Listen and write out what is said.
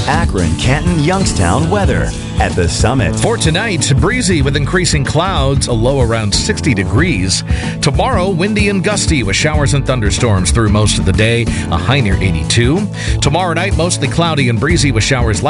Akron, Canton, Youngstown weather at the Summit. For tonight, breezy with increasing clouds, a low around 60 degrees. Tomorrow, windy and gusty with showers and thunderstorms through most of the day, a high near 82. Tomorrow night, mostly cloudy and breezy with showers